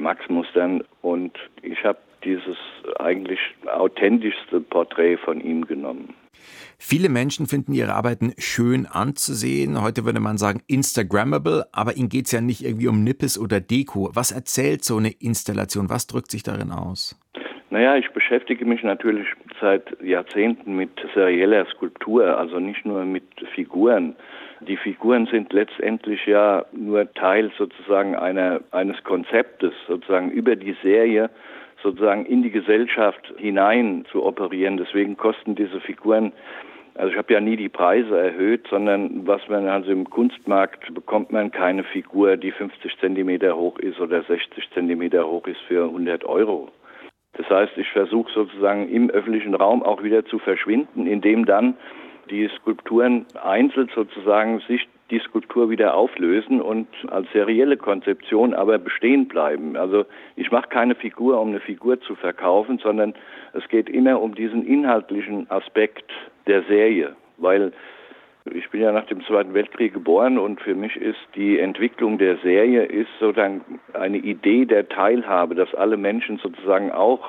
Geschmacksmustern. Und ich habe dieses eigentlich authentischste Porträt von ihm genommen. Viele Menschen finden ihre Arbeiten schön anzusehen. Heute würde man sagen Instagrammable, aber ihnen geht es ja nicht irgendwie um Nippes oder Deko. Was erzählt so eine Installation? Was drückt sich darin aus? Naja, ich beschäftige mich natürlich seit Jahrzehnten mit serieller Skulptur, also nicht nur mit Figuren. Die Figuren sind letztendlich ja nur Teil sozusagen eines Konzeptes, sozusagen über die Serie sozusagen in die Gesellschaft hinein zu operieren. Deswegen kosten diese Figuren, also ich habe ja nie die Preise erhöht, sondern was man also im Kunstmarkt bekommt man keine Figur, die 50 Zentimeter hoch ist oder 60 Zentimeter hoch ist für 100 Euro. Das heißt, ich versuche sozusagen im öffentlichen Raum auch wieder zu verschwinden, indem dann die Skulpturen einzeln sozusagen sich die Skulptur wieder auflösen und als serielle Konzeption aber bestehen bleiben. Also ich mache keine Figur, um eine Figur zu verkaufen, sondern es geht immer um diesen inhaltlichen Aspekt der Serie, weil ich bin ja nach dem Zweiten Weltkrieg geboren und für mich ist die Entwicklung der Serie ist sozusagen eine Idee der Teilhabe, dass alle Menschen sozusagen auch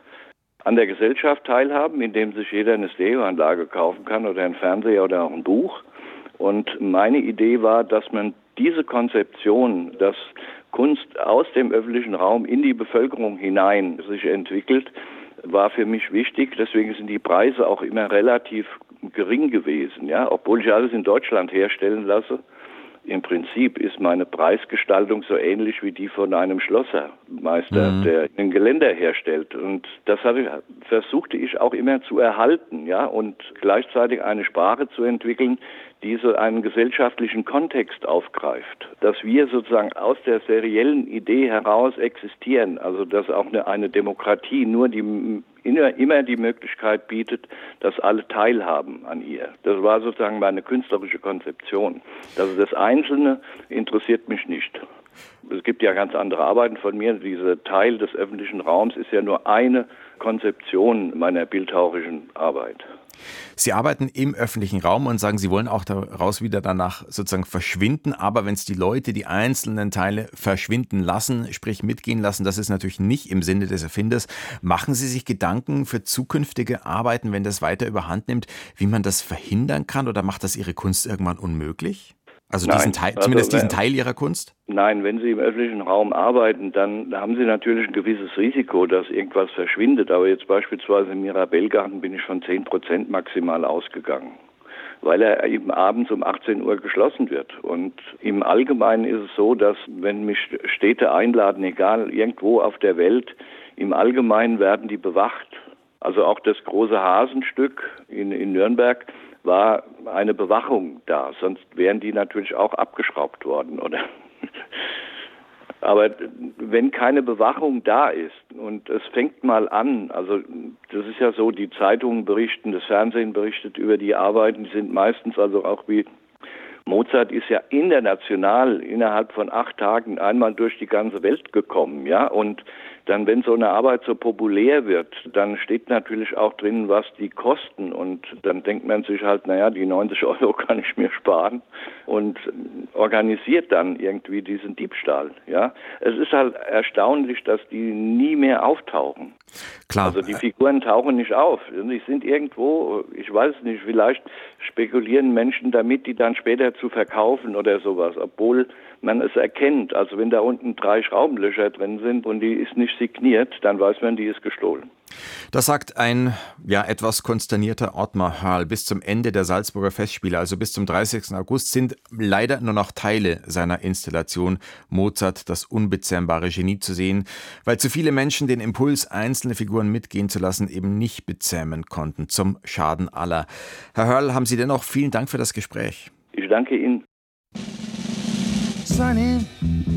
an der Gesellschaft teilhaben, indem sich jeder eine Stereoanlage kaufen kann oder einen Fernseher oder auch ein Buch. Und meine Idee war, dass man diese Konzeption, dass Kunst aus dem öffentlichen Raum in die Bevölkerung hinein sich entwickelt, war für mich wichtig. Deswegen sind die Preise auch immer relativ gering gewesen, ja, obwohl ich alles in Deutschland herstellen lasse. Im Prinzip ist meine Preisgestaltung so ähnlich wie die von einem Schlossermeister, der ein Geländer herstellt. Und das versuchte ich auch immer zu erhalten, ja, und gleichzeitig eine Sprache zu entwickeln, die so einen gesellschaftlichen Kontext aufgreift. Dass wir sozusagen aus der seriellen Idee heraus existieren, also dass auch eine Demokratie nur immer die Möglichkeit bietet, dass alle teilhaben an ihr. Das war sozusagen meine künstlerische Konzeption. Also das Einzelne interessiert mich nicht. Es gibt ja ganz andere Arbeiten von mir. Dieser Teil des öffentlichen Raums ist ja nur eine Konzeption meiner bildhauerischen Arbeit. Sie arbeiten im öffentlichen Raum und sagen, Sie wollen auch daraus wieder danach sozusagen verschwinden. Aber wenn es die Leute, die einzelnen Teile verschwinden lassen, sprich mitgehen lassen, das ist natürlich nicht im Sinne des Erfinders. Machen Sie sich Gedanken für zukünftige Arbeiten, wenn das weiter überhand nimmt, wie man das verhindern kann? Oder macht das Ihre Kunst irgendwann unmöglich? Also zumindest diesen Teil Ihrer Kunst? Nein, wenn Sie im öffentlichen Raum arbeiten, dann haben Sie natürlich ein gewisses Risiko, dass irgendwas verschwindet. Aber jetzt beispielsweise im Mirabellgarten bin ich von 10% maximal ausgegangen, weil er eben abends um 18 Uhr geschlossen wird. Und im Allgemeinen ist es so, dass wenn mich Städte einladen, egal irgendwo auf der Welt, im Allgemeinen werden die bewacht. Also auch das große Hasenstück in Nürnberg war eine Bewachung da, sonst wären die natürlich auch abgeschraubt worden, oder? Aber wenn keine Bewachung da ist und es fängt mal an, also das ist ja so, die Zeitungen berichten, das Fernsehen berichtet über die Arbeiten, die sind meistens also auch wie Mozart ist ja international innerhalb von 8 Tagen einmal durch die ganze Welt gekommen, ja, und dann, wenn so eine Arbeit so populär wird, dann steht natürlich auch drin, was die kosten und dann denkt man sich halt, naja, die 90 Euro kann ich mir sparen und organisiert dann irgendwie diesen Diebstahl, ja. Es ist halt erstaunlich, dass die nie mehr auftauchen. Klar. Also die Figuren tauchen nicht auf. Die sind irgendwo, ich weiß es nicht, vielleicht spekulieren Menschen damit, die dann später zu verkaufen oder sowas, obwohl man es erkennt. Also wenn da unten 3 Schraubenlöcher drin sind und die ist nicht signiert, dann weiß man, die ist gestohlen. Das sagt ein etwas konsternierter Ottmar Hörl. Bis zum Ende der Salzburger Festspiele, also bis zum 30. August, sind leider nur noch Teile seiner Installation Mozart, das unbezähmbare Genie, zu sehen, weil zu viele Menschen den Impuls, einzelne Figuren mitgehen zu lassen, eben nicht bezähmen konnten, zum Schaden aller. Herr Hörl, haben Sie dennoch vielen Dank für das Gespräch. Ich danke Ihnen. Sunny.